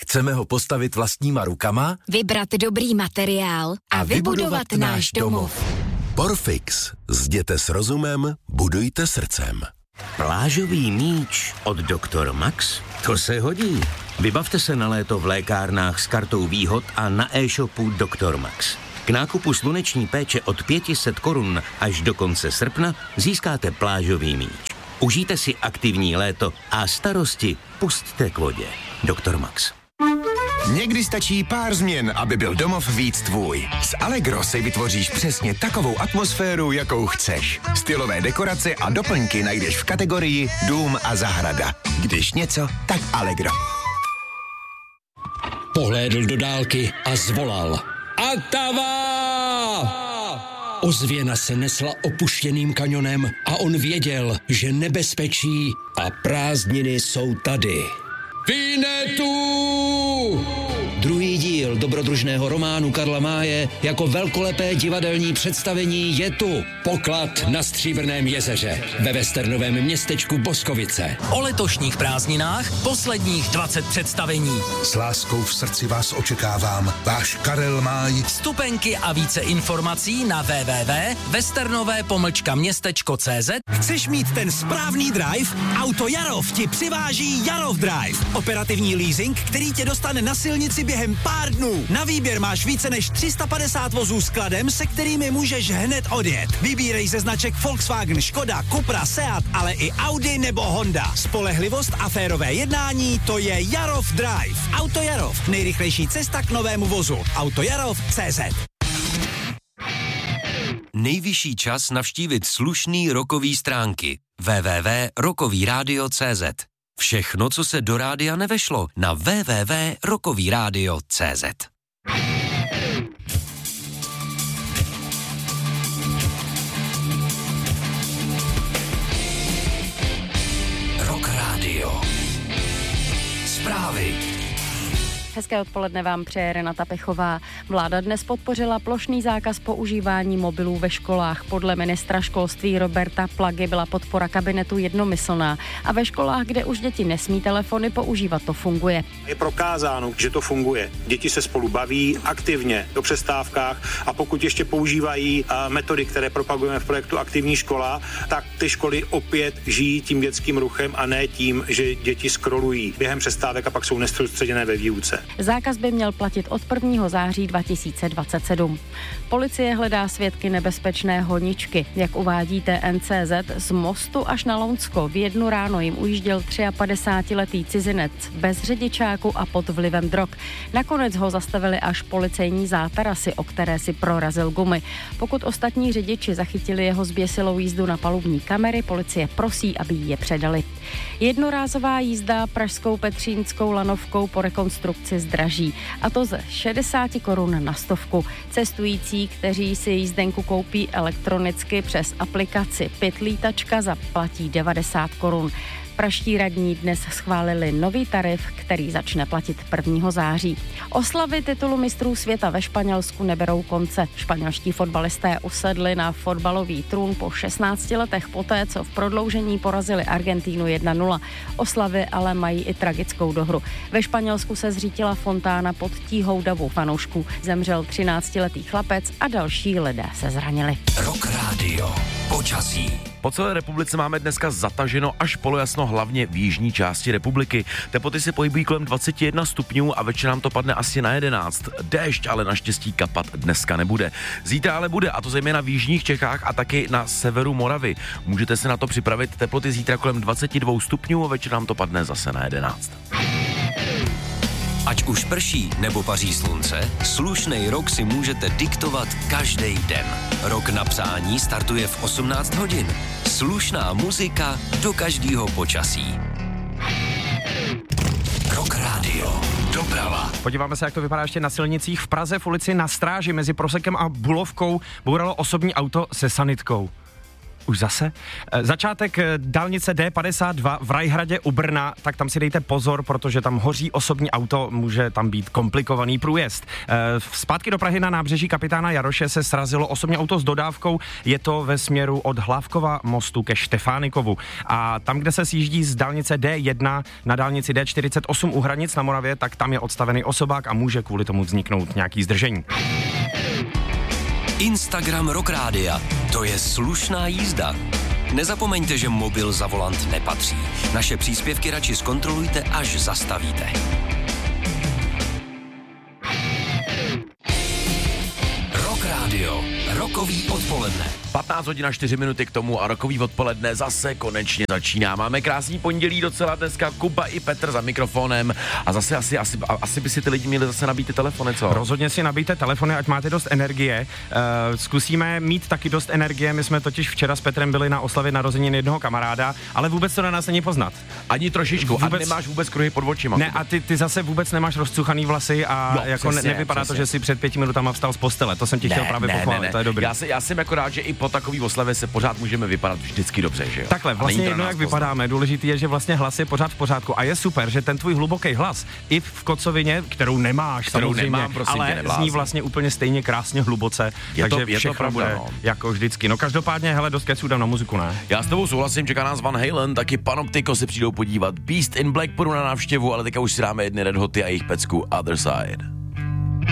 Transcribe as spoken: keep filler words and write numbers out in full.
Chceme ho postavit vlastníma rukama, vybrat dobrý materiál a, a vybudovat náš domov. Porfix. Zděte s rozumem, budujte srdcem. Plážový míč od doktor Max? To se hodí. Vybavte se na léto v lékárnách s kartou výhod a na e-shopu doktor Max. K nákupu sluneční péče od pět set korun až do konce srpna získáte plážový míč. Užijte si aktivní léto a starosti pusťte k vodě. doktor Max. Někdy stačí pár změn, aby byl domov víc tvůj. S Allegro si vytvoříš přesně takovou atmosféru, jakou chceš. Stylové dekorace a doplňky najdeš v kategorii Dům a zahrada. Když něco, tak Allegro. Pohlédl do dálky a zvolal. Atava! Ozvěna se nesla opuštěným kanionem a on věděl, že nebezpečí a prázdniny jsou tady. Vinetu! Druhý díl dobrodružného románu Karla Máje jako velkolepé divadelní představení je tu. Poklad na Stříbrném jezeře ve westernovém městečku Boskovice. O letošních prázdninách posledních dvacet představení. S láskou v srdci vás očekávám. Váš Karel Máj. Vstupenky a více informací na w w w tečka westernové pomlčka městečko tečka cé zet. Chceš mít ten správný drive? Auto Jarov ti přiváží Jarov Drive. Operativní leasing, který tě dostane na silnici během pár dnů. Na výběr máš více než tři sta padesát vozů s kladem, se kterými můžeš hned odjet. Vybírej ze značek Volkswagen, Škoda, Cupra, Seat, ale i Audi nebo Honda. Spolehlivost a férové jednání, to je Jarov Drive. Auto Jarov, nejrychlejší cesta k novému vozu. Autojarov tečka cé zet. Nejvyšší čas navštívit slušný rokový stránky. w w w tečka rokový rádio tečka cé zet. Všechno, co se do rádia nevešlo, na w w w tečka rokový rádio tečka cé zet. Rock Radio. Zprávy. Hezké odpoledne vám přeje Renata Pechová. Vláda dnes podpořila plošný zákaz používání mobilů ve školách. Podle ministra školství Roberta Plagy byla podpora kabinetu jednomyslná. A ve školách, kde už děti nesmí telefony používat, to funguje. Je prokázáno, že to funguje. Děti se spolu baví aktivně do přestávkách a pokud ještě používají metody, které propagujeme v projektu Aktivní škola, tak ty školy opět žijí tím dětským ruchem a ne tím, že děti scrollují během přestávek a pak jsou nesoustředěné ve výuce. Zákaz by měl platit od prvního září dva tisíce dvacet sedm. Policie hledá svědky nebezpečné honičky. Jak uvádí T N C Z, z Mostu až na Lounsko v jednu ráno jim ujížděl padesátitříletý cizinec bez řidičáku a pod vlivem drog. Nakonec ho zastavili až policejní zátarasy, o které si prorazil gumy. Pokud ostatní řidiči zachytili jeho zběsilou jízdu na palubní kamery, policie prosí, aby ji je předali. Jednorázová jízda pražskou Petřínskou lanovkou po rekonstrukci zdraží, a to ze šedesát korun na stovku. Cestující, kteří si jízdenku koupí elektronicky přes aplikaci Pitlítačka, zaplatí devadesát korun. Pražští radní dnes schválili nový tarif, který začne platit prvního září. Oslavy titulu mistrů světa ve Španělsku neberou konce. Španělští fotbalisté usedli na fotbalový trůn po šestnácti letech poté, co v prodloužení porazili Argentínu jedna nula. Oslavy ale mají i tragickou dohru. Ve Španělsku se zřítila fontána pod tíhou davu fanoušků. Zemřel třináctiletý chlapec a další lidé se zranili. Rock Radio. Počasí. Po celé republice máme dneska zataženo až polojasno, hlavně v jižní části republiky. Teploty se pohybují kolem dvacet jedna stupňů a večer nám to padne asi na jedenáct. Déšť ale naštěstí kapat dneska nebude. Zítra ale bude, a to zejména v jižních Čechách a taky na severu Moravy. Můžete se na to připravit, teploty zítra kolem dvacet dva stupňů a večer nám to padne zase na jedenáct. Ať už prší nebo paří slunce, slušnej rok si můžete diktovat každý den. Rok na přání startuje v osmnáct hodin. Slušná muzika do každého počasí. Rock Radio. Doprava. Podíváme se, jak to vypadá ještě na silnicích. V Praze v ulici Na Stráži mezi Prosekem a Bulovkou bouralo osobní auto se sanitkou. Už zase? E, začátek dálnice D padesát dva v Rajhradě u Brna, tak tam si dejte pozor, protože tam hoří osobní auto, může tam být komplikovaný průjezd. E, zpátky do Prahy na nábřeží Kapitána Jaroše se srazilo osobní auto s dodávkou, je to ve směru od Hlávkova mostu ke Štefánikovu. A tam, kde se sjíždí z dálnice D jedna na dálnici D čtyřicet osm u Hranic na Moravě, tak tam je odstavený osobák a může kvůli tomu vzniknout nějaký zdržení. Instagram Rock Rádia. To je slušná jízda. Nezapomeňte, že mobil za volant nepatří. Naše příspěvky radši zkontrolujte, až zastavíte. Rock Rádio. Rokový odpoledne. patnáct hodin a čtyři minuty k tomu a rokový odpoledne zase konečně začíná. Máme krásný pondělí docela dneska, Kuba i Petr za mikrofonem a zase asi, asi, asi by si ty lidi měli zase nabít ty telefony, co? Rozhodně si nabijte telefony, ať máte dost energie. Uh, zkusíme mít taky dost energie, my jsme totiž včera s Petrem byli na oslavě narozenin jednoho kamaráda, ale vůbec to na nás není poznat. Ani trošičku, vůbec, a nemáš vůbec kruhy pod očima. Ne, a ty, ty zase vůbec nemáš rozcuchaný vlasy a no, jako přesně, ne, nevypadá přesně. to, že si před pěti minutama vstal z postele, to jsem ti ne, chtěl právě ne, pochválit, ne, ne. to je dobrý. Já, si, já jsem jako rád, že i po takový oslavě se pořád můžeme vypadat vždycky dobře, že jo? Takhle, vlastně jedno, jak vypadáme, důležitý je, že vlastně hlas je pořád v pořádku a je super, že ten tvůj hluboký hlas i v kocovině, kterou nemáš kterou samozřejmě, nemám, prosím, ale zní vlastně úplně stejně krásně hluboce, je takže to, je všechno to pravda, bude no. jako vždycky. No každopádně, hele, dost keců dám na muziku, ne? Já s tebou souhlasím, čeká nás Van Halen, taky Panoptiko se přijdou podívat, Beast in Black půjdu na návštěvu, ale teďka už si dáme jedny Red Hoty a jejich pecku Other Side.